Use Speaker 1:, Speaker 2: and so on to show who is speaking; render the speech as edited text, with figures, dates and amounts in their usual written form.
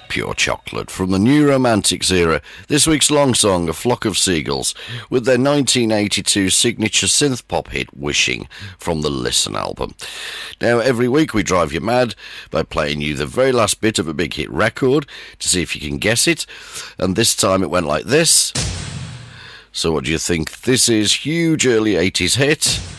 Speaker 1: Pure Chocolate from the New Romantics era. This week's long song, A Flock of Seagulls, with their 1982 signature synth pop hit Wishing from the Listen album. Now, every week we drive you mad by playing you the very last bit of a big hit record to see if you can guess it, and this time it went like this. So what do you think? This is huge early 80s hit.